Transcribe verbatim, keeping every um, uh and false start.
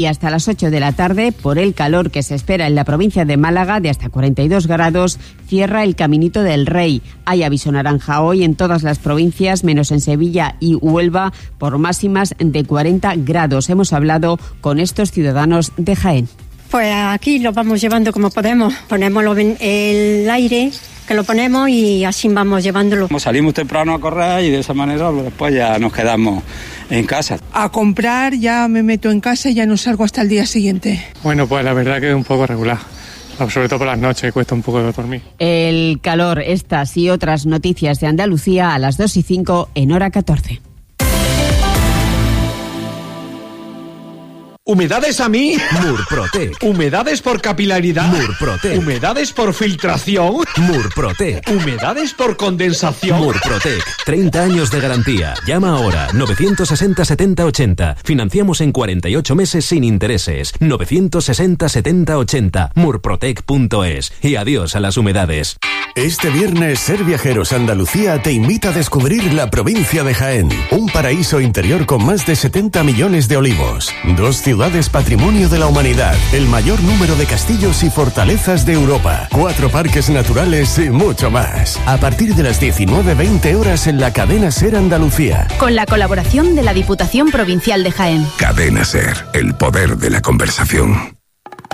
Y hasta las ocho de la tarde, por el calor que se espera en la provincia de Málaga, de hasta cuarenta y dos grados, cierra el Caminito del Rey. Hay aviso naranja hoy en todas las provincias, menos en Sevilla y Huelva, por máximas de cuarenta grados. Hemos hablado con estos ciudadanos de Jaén. Pues aquí lo vamos llevando como podemos. Ponemos el aire, que lo ponemos, y así vamos llevándolo. Salimos temprano a correr y de esa manera después ya nos quedamos en casa. A comprar, ya me meto en casa y ya no salgo hasta el día siguiente. Bueno, pues la verdad que es un poco regular. Sobre todo por las noches, cuesta un poco dormir. El calor, estas y otras noticias de Andalucía a las dos y cinco en hora catorce. ¿Humedades a mí? Murprotec. ¿Humedades por capilaridad? Murprotec. ¿Humedades por filtración? Murprotec. ¿Humedades por condensación? Murprotec. treinta años de garantía. Llama ahora. novecientos sesenta setenta ochenta. Financiamos en cuarenta y ocho meses sin intereses. novecientos sesenta setenta ochenta. murprotec punto es. Y adiós a las humedades. Este viernes, Ser Viajeros Andalucía te invita a descubrir la provincia de Jaén. Un paraíso interior con más de setenta millones de olivos. Dos ciudades patrimonio de la humanidad. El mayor número de castillos y fortalezas de Europa. Cuatro parques naturales y mucho más. A partir de las diecinueve veinte horas en la cadena Ser Andalucía. Con la colaboración de la Diputación Provincial de Jaén. Cadena Ser, el poder de la conversación.